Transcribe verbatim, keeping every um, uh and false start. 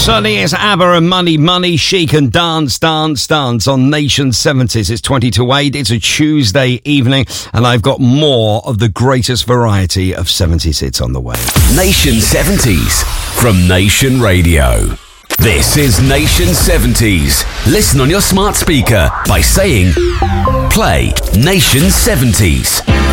Certainly is ABBA and Money Money, Chic and Dance Dance Dance on Nation seventies. It's twenty to eight, it's a Tuesday evening, and I've got more of the greatest variety of seventies hits on the way. Nation seventies from Nation Radio. This is Nation seventies. Listen on your smart speaker by saying, play Nation seventies.